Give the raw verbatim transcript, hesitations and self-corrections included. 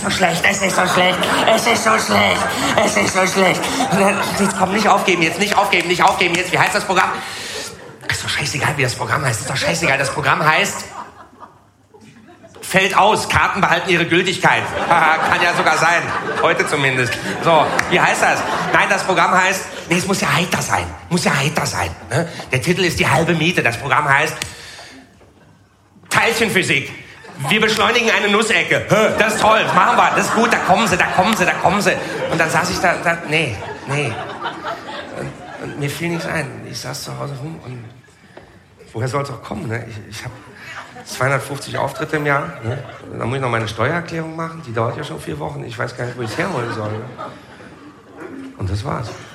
so schlecht, es ist so schlecht, es ist so schlecht, es ist so schlecht. Jetzt komm, nicht aufgeben, jetzt nicht aufgeben, nicht aufgeben, jetzt, wie heißt das Programm? Ist doch scheißegal, wie das Programm heißt, ist doch scheißegal, das Programm heißt... Fällt aus, Karten behalten ihre Gültigkeit. Kann ja sogar sein, heute zumindest. So, wie heißt das? Nein, das Programm heißt, nee, es muss ja heiter sein, muss ja heiter sein. Ne? Der Titel ist die halbe Miete, das Programm heißt Teilchenphysik. Wir beschleunigen eine Nussecke. Das ist toll, das machen wir, das ist gut, da kommen sie, da kommen sie, da kommen sie. Und dann saß ich da, da nee, nee. Und, und mir fiel nichts ein. Ich saß zu Hause rum und woher soll es auch kommen? Ne? Ich, ich habe zweihundertfünfzig Auftritte im Jahr. Ne? Dann muss ich noch meine Steuererklärung machen. Die dauert ja schon vier Wochen. Ich weiß gar nicht, wo ich es herholen soll. Ne? Und das war's.